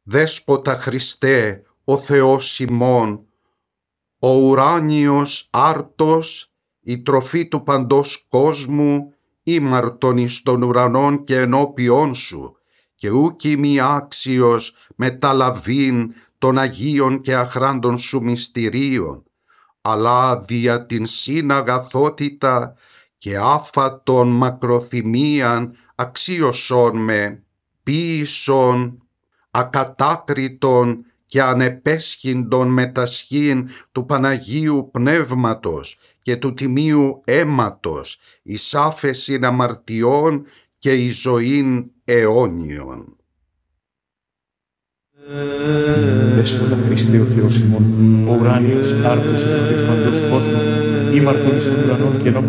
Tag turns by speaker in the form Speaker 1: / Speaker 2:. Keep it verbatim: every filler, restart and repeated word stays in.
Speaker 1: Δέσποτα Χριστέ, ο Θεός ημών, ο ουράνιος άρτος, η τροφή του παντός κόσμου, ήμαρτον εις των ουρανών και ενώπιόν σου, και ούκ ημι άξιος μεταλαβήν των Αγίων και αχράντων σου μυστηρίων, αλλά δια την συναγαθότητα και άφατον μακροθυμίαν αξίωσον με, ποίησον ακατάκριτον και ανεπέσχυντον μετασχήν του Παναγίου Πνεύματος και του Τιμίου αίματος, εις άφεσιν αμαρτιών και εις ζωήν αιώνιον.
Speaker 2: Δέσποτα Χριστέ ο Θεός ημών, ο ουράνιος άρτος και τροφή του παντός κόσμου, ήμαρτον εις των ουρανών και ενώπιον